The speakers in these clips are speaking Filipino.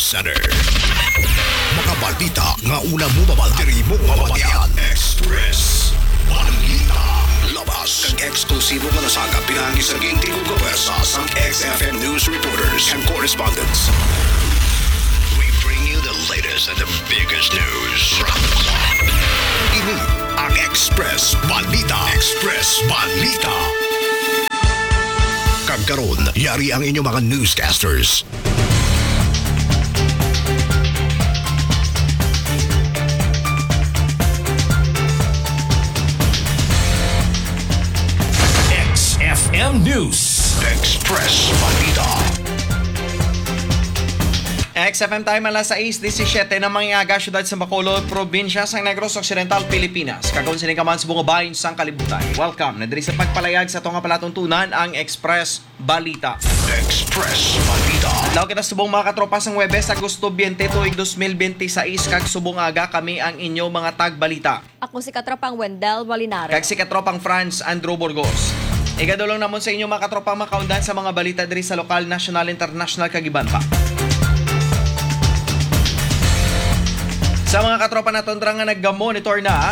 Center. Makabalita nga una mo babala. Diri mo babatian. Express Balita. Labas kang eksklusibo nga nasagap pinangi sa ginting konversa sa XFM News reporters and correspondents. We bring you the latest and the biggest news from the clock. Ini ang Express Balita. Express Balita. Kagkaroon, yari ang inyong mga newscasters. XFM News. Express Balita. XFM time alas 6:17 ng mga syudad sa Bacolod, probinsya sa Negros Occidental, Pilipinas. Kagawin sining kaman sa bungabayin sang kalibutan. Welcome na diri sa pagpalayag sa tunga palatuntunan ang Express Balita. Express Balita. Adlaw kita subong mga katropa sang Huwebes, Agosto 20 tuig 2026 kag subong aga kami ang inyo mga tagbalita. Ako si katropang Wendell Molinaro. Kag si katropang France Andrew Burgos. Igadulong namon sa inyo mga katropang makaundan sa mga balita diri sa lokal, national, international kag iban pa. Sa mga katropa na tundra nga nag-monitor na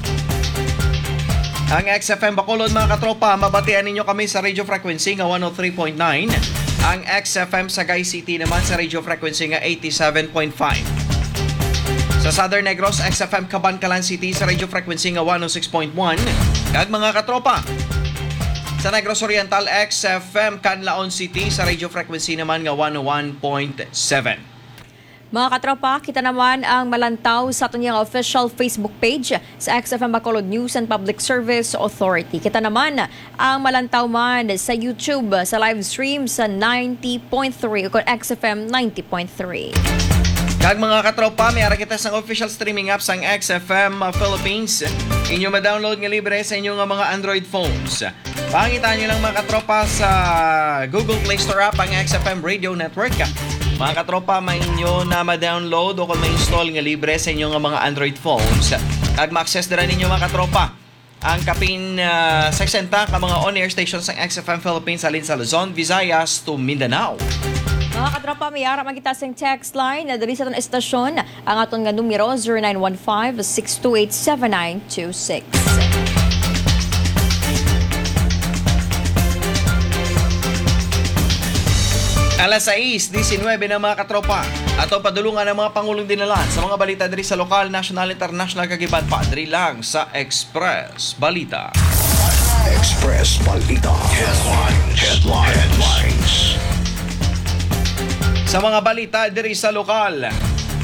ang XFM Bacolod, mga katropa, mabatian ninyo kami sa radio frequency nga 103.9. Ang XFM Sagay City naman sa radio frequency nga 87.5. Sa Southern Negros, XFM Cabancalan City sa radio frequency nga 106.1. Kag mga katropa, sa Negros Oriental, XFM Canlaon City sa radio frequency naman nga 101.7. Mga katropa, kita naman ang malantaw sa ating official Facebook page sa XFM Bacolod News and Public Service Authority. Kita naman ang malantaw man sa YouTube sa live stream sa 90.3 o XFM 90.3. Kag mga katropa, may ara kita sa official streaming apps ang XFM Philippines. Inyo ma-download nga libre sa inyong mga Android phones. Pangitan nyo lang mga katropa sa Google Play Store app ang XFM Radio Network. Mga katropa, may inyo na ma-download o kung ma-install nga libre sa inyong mga Android phones. Kag ma-access na rin ninyo mga katropa ang kapin 60 ka mga on-air stations ng XFM Philippines alin sa Luzon, Visayas to Mindanao. Mga katropa, may ara magkita sa text line na dali sa itong estasyon ang aton nga numero 0915-628-7926. Alas 6:19 na mga katropa. Ato padulungan ng mga pangulong dinalan sa mga balita diri sa lokal, national, international kagiban pa diri lang sa Express Balita. Express Balita. Headlines. Sa mga balita diri sa lokal.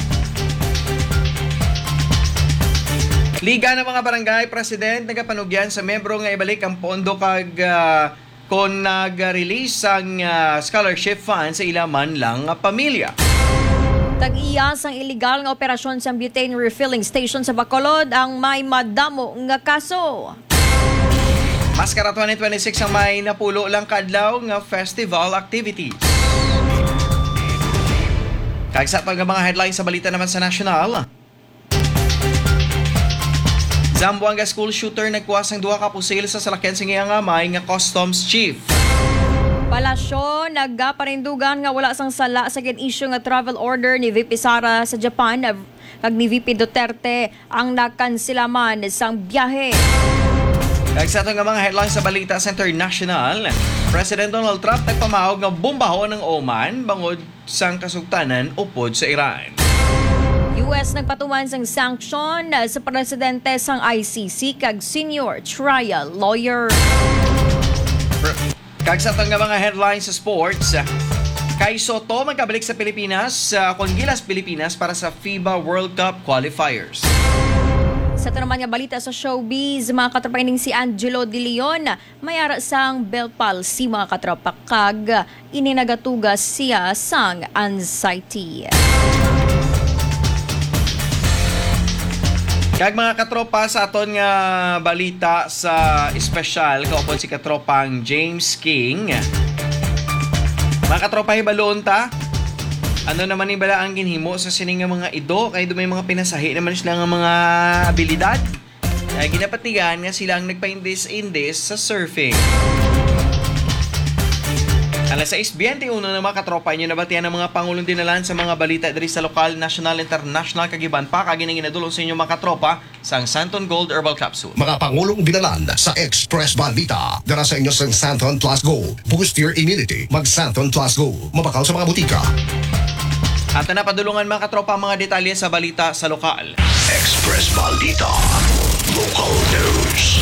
Liga ng mga barangay president nagapanugyan sa membro nga ibalik ang pondo kag kung nag-release ang scholarship fund sa ilaman lang pamilya. Tag-iyas ang illegal nga operasyon sa butane refilling station sa Bacolod ang may madamo nga kaso. Maskara 2026 ang may napulo lang kadlaw nga festival activities. Kag sa mga headlines sa balita naman sa national. Zamboanga school shooter nagkuwas ng duha ka pusil sa salakyan sa iyang amay nga customs chief. Palasyo nagparindugan nga wala sang sala sa issue nga travel order ni VP Sara sa Japan kag ni VP Duterte ang nakansilaman sang biyahe. Kag sa itong mga headlines sa balita sa international, President Donald Trump nagpamahog nga bombahon ng Oman bangod sang kasugtanan upod sa Iran. US nagpatuman sang sanction sa presidente sang ICC kag senior trial lawyer. Kag sa itong mga headlines sa sports, Kai Soto magkabalik sa Pilipinas kung Gilas Pilipinas para sa FIBA World Cup qualifiers. Sa naman nga balita sa showbiz, mga katropa ining si Angelo De Leon may ara sang bell palsy mga katropa kag ininagatugas siya sang anxiety. Kag mga katropa sa aton nga balita sa espesyal kaupon si katropang James King. Mga katropa hibalon ta. Ano naman ni bala ang ginhimo sa sining nga mga ido kay dumay mga pinasahi naman sila nga mga abilidad. Kaya ginapatigan nga silang nagpa-indis sa surfing. Alas 6:21 na mga katropa inyo nabatian ng mga pangulong dinalan sa mga balita diri sa lokal, national, international kagiban pa kagi nang ginadulong sa inyo mga katropa sang Santon Gold Herbal Capsule. Mga pangulong dinalan sa Express Balita. Dara sa inyo sa Santon Plus Go. Boost your immunity. Mag Santon Plus Go. Mabakaw sa mga butika. At napadulungan mga katropa ang mga detalye sa balita sa lokal. Express Balita. Local News.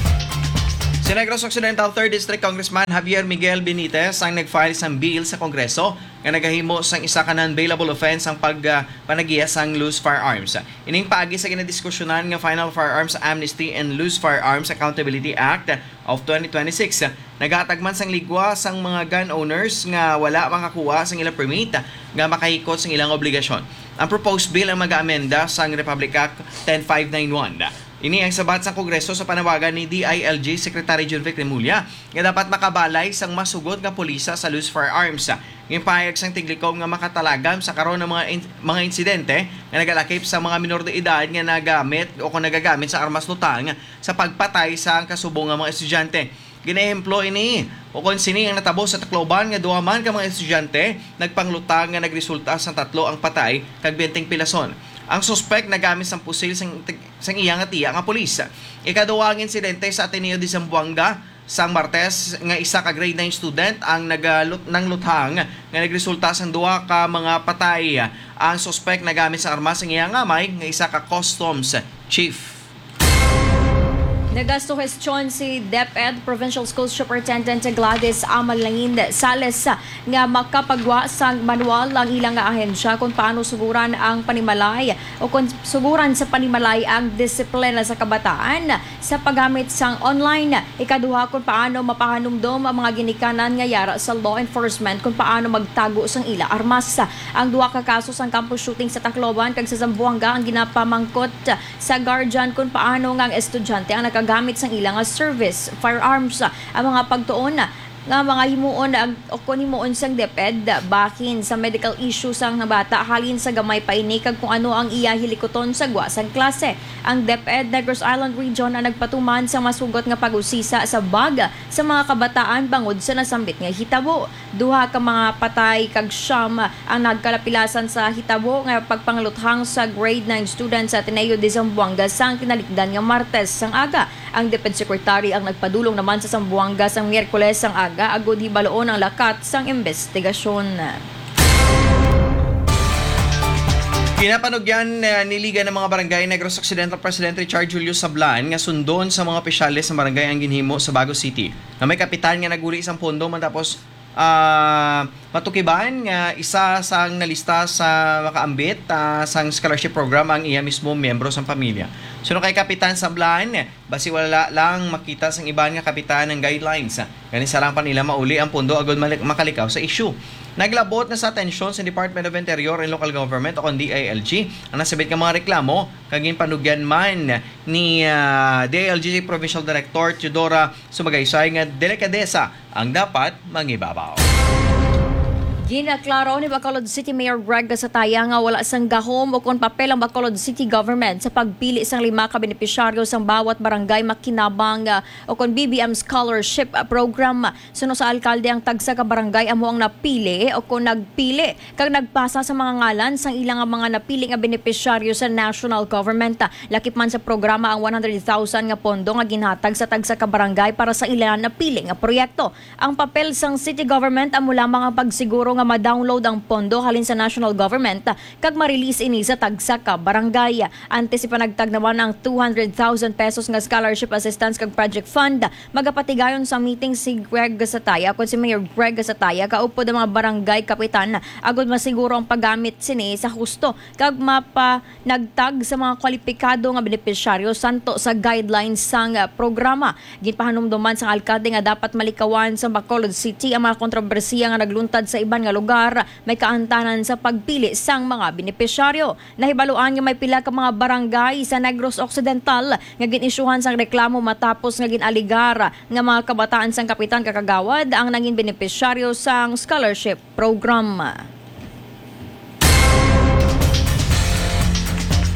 Si Negros Occidental 3rd District Congressman Javier Miguel Benitez ang nag-file sang bill sa Kongreso nga nagahimo sang isa ka non-bailable offense ang pagpanagiya sang loose firearms. Ining paagi sa ginadiskusyonan nga Final Firearms Amnesty and Loose Firearms Accountability Act of 2026. Nagatagman sang ligwa sang mga gun owners nga wala makakuha sang ilang permit nga makahikot sang ilang obligasyon. Ang proposed bill ang mag-amenda sang Republic Act 10591. Ini ang sabat sa Kongreso sa panawagan ni DILG Secretary Junvic Remulla nga dapat makabalay sang masugod nga pulisa sa loose firearms. Ngipayag sang tiglikom nga makatalagam sa karon ng mga insidente nga nagalakip sa mga minor de edad nga nagamit o kung nagagamit sa armas lutang sa pagpatay sa kasubong nga mga estudyante. Ginehemplo ini o kung sini ang natabo sa Tacloban nga duha man ka mga estudyante nagpanglutang nga nagresulta sa 3 ang patay kag 20 pilason. Ang suspect nagamit sang pusil sang iyang atiya nga pulis. Ikaduhang insidente sa Ateneo de Zamboanga sang Martes nga isa ka grade 9 student ang nang luthang nga nagresulta sang duha ka mga patay. Ang suspect nagamit sang armas sang iyang amay nga isa ka customs chief. Nagasto question si DepEd Provincial School Superintendent Gladys Amalangin Sales nga makapagwa sang manual ang ilang ahensya kung paano suguran ang panimalay o kung suguran sa panimalay ang disiplina sa kabataan sa paggamit sang online. Ikaduha kung paano mapahanumdom ang mga ginikanan nga yara sa law enforcement kung paano magtago sang ila armas. Ang duha ka kaso sang campus shooting sa Tacloban kag sa Zamboanga ang ginapamangkot sa guardian kung paano nga ang estudyante ang gamit sang ilang service firearms. Ang mga pagtuon nga mga himuon o kung himuon sang DepEd bakin sa medical issue sang bata halin sa gamay paini kag kung ano ang iya hilikoton sa gwa sang klase. Ang DepEd Negros Island Region ang nagpatuman sa masugot nga pag-usisa sa baga sa mga kabataan bangod sa nasambit nga hitabo. Duha ka mga patay kag siyam ang nagkalapilasan sa hitabo nga pagpangluthang sa grade 9 students sa Ateneo de Zamboanga sang kinalikdan nga Martes sang aga. Ang DepEd Secretary ang nagpadulong naman sa Zamboanga sang Miyerkules sang aga agud hibaloon ang lakat sang investigasyon. Pinapanugyan niliga ng mga barangay Negros Occidental President Richard Julio Sablan nga sundon sa mga opisyales ng barangay ang ginhimo sa Bago City. Na may kapitan nga naguli isang pondo matapos matukiban nga isa sang nalista sa makaambit sang scholarship program ang iya mismo miyembro sang pamilya. Suno kay Kapitan Sablan, basi wala lang makita sang iban nga kapitan ng guidelines. Gani sarang pa nila mauli ang pondo agud makalikaw sa issue. Naglabot na sa atensyon sa Department of Interior and Local Government o DILG ang nasabit nga mga reklamo kaging panugyan man ni DILG Provincial Director Teodora Sumagaysay nga delikadesa ang dapat mangibabaw. Ginaklaro ni Bacolod City Mayor Greg Gasataya nga wala sang gahom o kung papel ang Bacolod City Government sa pagpili sang 5 ka benepisyaryo sang bawat barangay makinabang o kung BBM Scholarship Program. Suno sa alkalde ang tagsa ka barangay amo ang napili o kung nagpili kag nagpasa sa mga ngalan sang ilang mga napili nga benepisyaryo sa national government. Lakip man sa programa ang 100,000 nga pondo nga ginhatag sa tagsa ka barangay para sa ilang napili nga proyekto. Ang papel sang city government amo lamang ang pagsiguro nga ma-download ang pondo halin sa national government kag ma-release ini sa tagsa ka barangay. Antes si panagtag naman ang 200,000 pesos nga scholarship assistance kag project fund. Magapatigayon sa meeting si Greg Gasataya kung si Mayor Greg Gasataya kaupod ang mga barangay kapitan agud masiguro ang paggamit sini sa husto kag mapanagtag sa mga kwalipikado nga benepisyaryo santo sa guidelines sang programa. Ginpahanumduman sang alkalde nga dapat malikawan sa Bacolod City ang mga kontrobersiya nga nagluntad sa iban nga lugar may kaantanan sa pagpili sang mga benepisyaryo. Nahibaluan nga may pila ka mga barangay sa Negros Occidental nga ginisyuhan sang reklamo matapos nga ginaligar nga mga kabataan sang kapitan kakagawad ang nangin benepisyaryo sang scholarship program.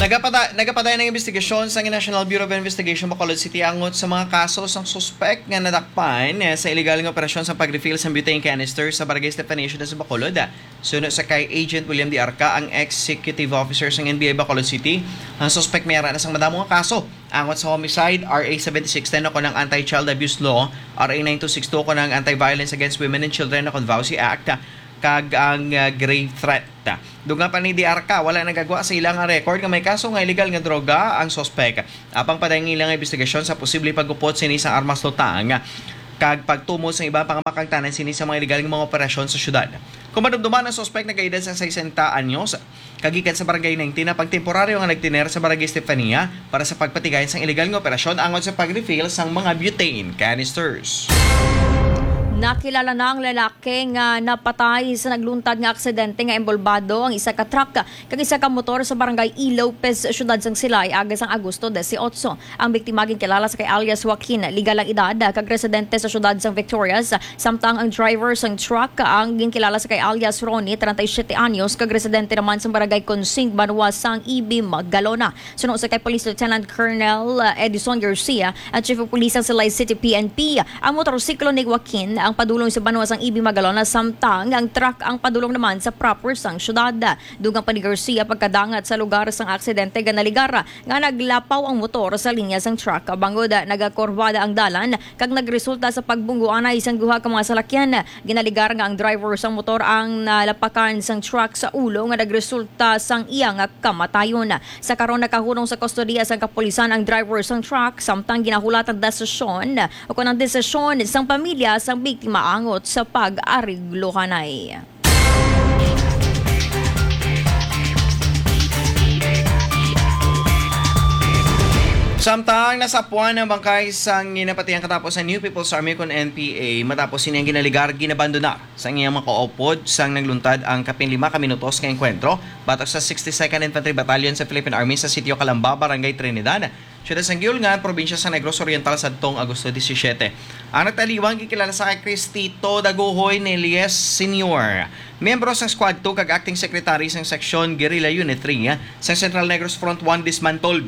Nagapaday ng investigasyon sa National Bureau of Investigation Bacolod City angot sa mga kaso ng suspect nga nadakpan sa illegal nga operasyon sa pag-refill sa butane canister sa Barangay Stefania sa Bacolod. Sunod sa kay Agent William D. Arca, ang Executive Officer ng NBI Bacolod City, ang suspect mayara na sang madamong kaso angot sa homicide, RA 7610 ako ng Anti-Child Abuse Law, RA 9262 ako ng Anti-Violence Against Women and Children ako ng VAUSI Act, kag ang grave threat. Dugang pa ni Diarca, wala nagagawa sa ilang record nga may kaso nga illegal nga droga ang suspect. Apang padayang ilang investigasyon sa posible pagupot sini sa armas lutang kag pagtumo sa ibang pangamakangtanan sini sa mga illegal nga mga operasyon sa syudad. Kung madumduman ang suspect na kaedad sa 60 anyos, kagikan sa Barangay 19 na pagtemporaryo nga nagtiner sa Barangay Stefania para sa pagpatigayon sa illegal nga operasyon angon sa pag-refill sang mga butane canisters. Nakilala na ang lalaki nga napatay sa nagluntad nga aksidente nga embolbado ang isa ka truck kag isa ka motor sa barangay E. Lopez, syudad sang Silay, agas ang Agosto 18. Ang biktima ginkilala sa kay alias Joaquin, legal ang edad kag residente sa syudad sang Victorias, samtang ang driver sang truck ang ginkilala sa kay alias Ronnie, 37 anyos, kag residente naman sa barangay Consing, Banwa sang EB Maggalona. Sunod sa kay Police Lieutenant Colonel Edison Garcia at Chief of Police ng Silay City PNP, ang motorsiklo ni Joaquin ang padulong sa Banwa sang EB Magalona, samtang ang truck ang padulong naman sa proper sang syudad. Dugang pa ni Garcia pagkadangat sa lugar sang aksidente nga naligara nga naglapaw ang motor sa linya sang truck. Bangod nagakurbada ang dalan kag nagresulta sa pagbungguan na isang duha ka mga salakyan. Ginaligar nga ang driver sang motor ang nalapakan sang truck sa ulo nga nagresulta sang iya nga kamatayon. Sa karon nakahunong sa kustodiya sang kapulisan ang driver sang truck, samtang ginahulat ang desisyon o kunang desisyon sang pamilya sang maangot sa pag-ariglo kanay. Samtang nasapuan ng bangkay sang ginapatiyang katapos sa New People's Army kon NPA matapos siniyang ginaligar ginabandona sa iyang makaopod sang nagluntad ang kapin 5 ka minutos nga engkwentro batok sa 62nd Infantry Battalion sa Philippine Army sa Sitio Calamba, Barangay Trinidad, syudad sang Giulngan, probinsya sa Negros Oriental sadtong Agosto 17. Ang nagtaliwang gikilala sa kay Cristito Daguhoy Nelies Sr., miyembro sang Squad 2 kag Acting Secretary sang Section Guerrilla Unit 3 sa Central Negros Front 1 dismantled.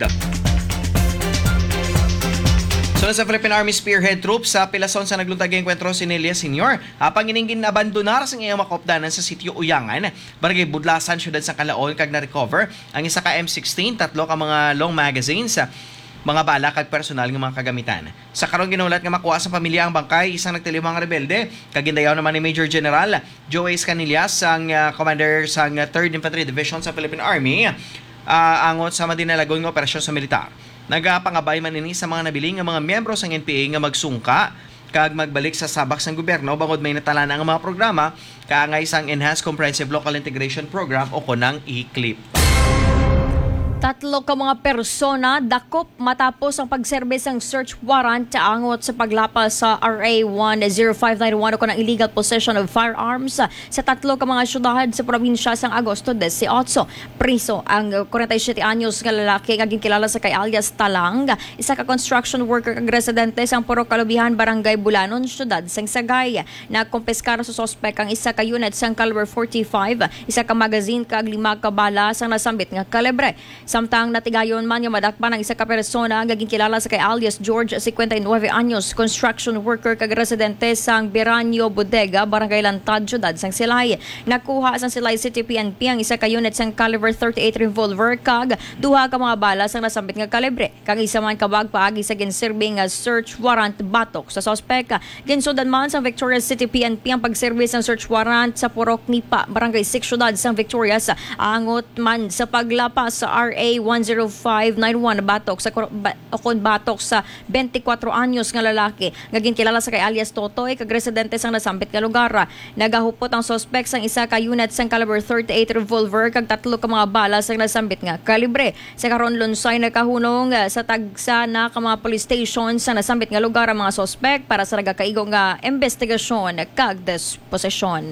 Sunod sa Philippine Army Spearhead Troops sa Pilason sa nagluntag nga enkwentro si Nelias Sr., panginingin na abandonar sa iyang makopdanan sa Sitio Uyangan, Barangay Budlasan, syudad sa Calaon, kag na-recover ang isa ka M16, 3 ka mga long magazines, mga bala kag personal ng mga kagamitan. Sa karon ginulat nga makuha sa pamilya ang bangkay, isang nagtilimang rebelde, kag gindayaw naman ni Major General Joe Canillas, ang commander sa 3rd Infantry Division sa Philippine Army, angot sa madinalagon nga operasyon sa militar. Nagapangabay man ini sa mga nabiling nga mga miyembro sa NPA nga magsungka kag magbalik sa sabak sang gobyerno bangod may natala na ang mga programa kaangay sang Enhanced Comprehensive Local Integration Program o kunang ECLIP. 3 ka mga persona dakop matapos ang pagserbis ng search warrant angot sa paglapas sa RA 10591 o ng illegal possession of firearms sa 3 ka mga syudad sa probinsya sang Agosto 18. Priso ang 47 anyos nga lalaki nga ginkilala sa kay alias Talang, isa ka construction worker kag residente sang Purok Kalubihan, Barangay Bulanon, syudad sang Sagay. Nakumpiskar sa suspect ang isa ka unit sang caliber 45, isa ka magazine kag 5 ka bala sang nasambit nga kalibre. Samtang natigayon man yung madakpan ng isa ka persona nga ginkilala sa kay alias George, 59 anyos, construction worker kag residente sang Biranyo Bodega, Barangay Lantad, syudad sang Silay. Nakuha sang Silay City PNP ang isa ka unit sang caliber 38 revolver kag 2 ka mga bala sang nasambit nga kalibre. Kag isa man kabag paagi sa ginsirbing nga search warrant batok sa suspect. Ginsudan man sang Victoria City PNP ang pagserbis ng search warrant sa Purok Nipa, Barangay 6, syudad sang Victorias, angot man sa paglapas sa RA 10591 batok sa 24 anyos nga lalaki nga ginkilala sa kay alias Totoy kag residente sang nasambit nga lugar. Nagahupot ang suspect sang isa ka unit sang caliber 38 revolver kag 3 ka mga bala sang nasambit nga kalibre. Sa karon lunsay nakahunong sa tagsa na ka mga police station sa nasambit nga lugar ang mga suspect para sa nagakaigo nga investigasyon kag disposisyon.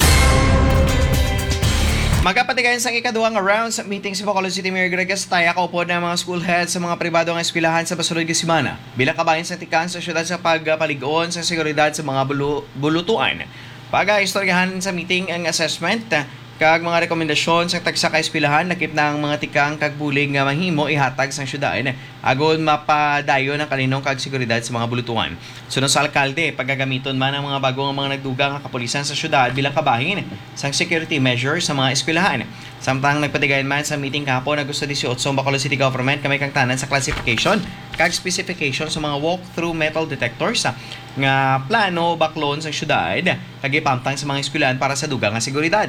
Magapatigayon sa ikaduhang round sa meeting si Bacolod City Mayor Greg Castaya kaupod ng mga school heads sa mga pribado ng eskwelahan sa basulod nga semana. Bilang kabayan sa tikan sa syudad sa pagpaligoon sa seguridad sa mga bulutuan. Pag-istoryahan sa meeting ang assessment Kag mga rekomendasyon sa tagsa ka eskwelahan lakip na ang mga tikang kag bulig nga mahimo ihatag sang syudad agon mapadayon ang kalinong kag seguridad sa mga bulutuan. Sunod sa alkalde, paggagamiton man ang mga bagong mga nagdugang nga kapulisan sa syudad bilang kabahin sang security measures sa mga eskwelahan. Samtang nagpatigayon man sa meeting kahapon na gusto 18 ang Bacolod City Government kamay kang tanan sa classification kag specification sa mga walk-through metal detectors nga plano baklon sa syudad kag ipamtang sa mga eskwelahan para sa dugang nga seguridad.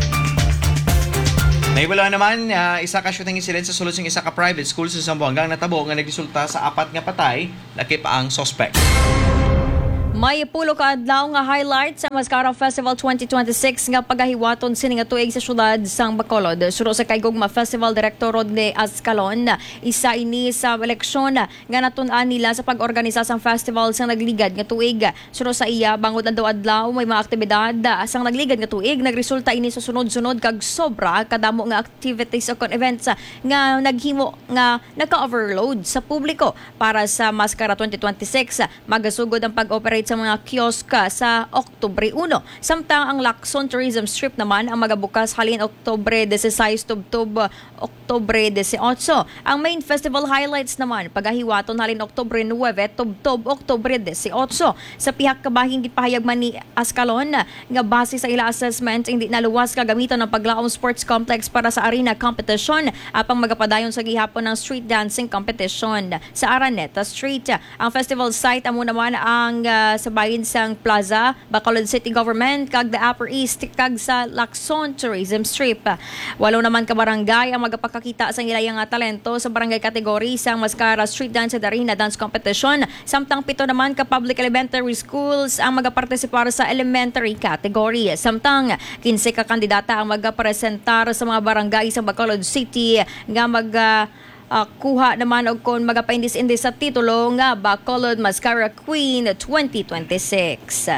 Naibala naman, isa ka shooting incident sa sulod ng isa ka private school sa Zamboanga natabo nga nagresulta sa 4 nga patay, lakip ang suspect. May pulo ka adlaw nga highlight sa Mascara Festival 2026 nga pagahiwaton sini nga tuig sa syudad sang Bacolod. Suro sa Kaygugma Festival Director Rodney Azcalon, isa ini sa eleksyon nga natun-an nila sa pag-organisa sang festival sang nagligad nga tuig. Suro sa iya bangod adlaw may mga aktibidad sang nagligad nga tuig nagresulta ini sa sunod-sunod kag sobra kadamo nga activities o events nga naghimo nga naka-overload sa publiko para sa Mascara 2026. Magasugod ang pag-operate sa mga kiosk sa Oktubre 1. Samtang ang Lacson Tourism Strip naman ang magabukas halin Oktubre 16 tubtob Oktubre 18. Ang main festival highlights naman pagahiwaton halin Oktubre 9 tubtob Oktubre 18. Sa pihak kabahing gipahayag man ni Azcalon nga base sa ila assessment hindi naluwas kagamitan ng paglaom sports complex para sa arena competition apang magapadayon sa gihapon ng street dancing competition sa Araneta Street. Ang festival site amo naman ang sa bayin sang Plaza, Bacolod City Government, kag the Upper East, kag sa Lacson Tourism Strip. Walo naman ka barangay ang magapakakita sa ilayang talento sa barangay category sang Mascara Street Dance at Arena Dance Competition. Samtang 7 naman ka public elementary schools ang magapartisipar sa elementary category. Samtang 15 ka kandidata ang magapresentar sa mga barangay sa Bacolod City nga kuha naman og kon magapaindis-indis sa titulo nga Bacolod Mascara Queen 2026.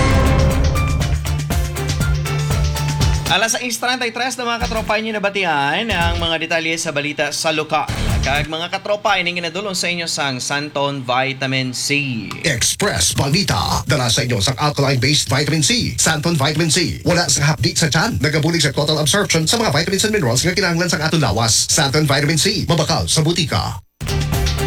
Alas 6:33 na mga katropa inyo nabatian ang mga detalye sa balita sa lokal. Kag mga katropa ining ginadulong sa inyo sang Santon Vitamin C. Express Balita. Dala sa inyo sang alkaline-based vitamin C. Santon Vitamin C. Wala sa hapdi sa tiyan. Nagabulig sa total absorption sa mga vitamins and minerals nga kinahanglan sang atong lawas. Santon Vitamin C. Mabakal sa butika.